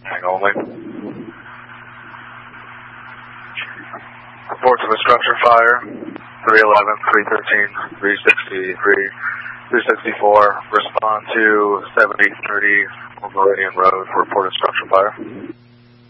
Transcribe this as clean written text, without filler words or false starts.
Hang only. Reports of a structure fire, 311, 313, 363, 364. Respond to 7030 Millennium Road for reported structure fire.